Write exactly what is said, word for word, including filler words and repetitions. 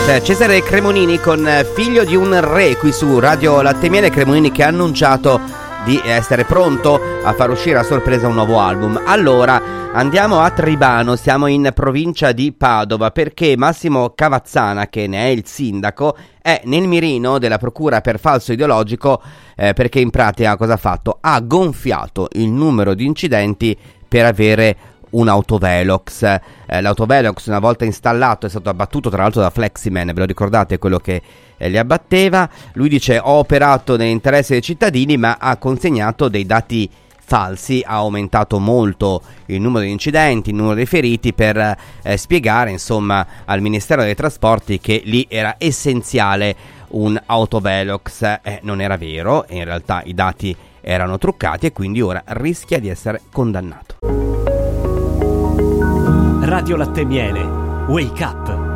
C'è Cesare Cremonini con Figlio di un re qui su Radio Latte e Miele. Cremonini che ha annunciato di essere pronto a far uscire a sorpresa un nuovo album. Allora andiamo a Tribano, siamo in provincia di Padova, perché Massimo Cavazzana, che ne è il sindaco, è nel mirino della procura per falso ideologico, eh, perché in pratica cosa ha fatto? Ha gonfiato il numero di incidenti per avere un autovelox. Eh, l'autovelox, una volta installato, è stato abbattuto tra l'altro da Fleximan, ve lo ricordate, quello che eh, li abbatteva. Lui dice: ho operato nell'interesse dei cittadini, ma ha consegnato dei dati falsi, ha aumentato molto il numero di incidenti, il numero dei feriti, per eh, spiegare insomma al Ministero dei Trasporti che lì era essenziale un autovelox. Eh, non era vero, in realtà i dati erano truccati e quindi ora rischia di essere condannato. Radio Latte e Miele, Wake Up.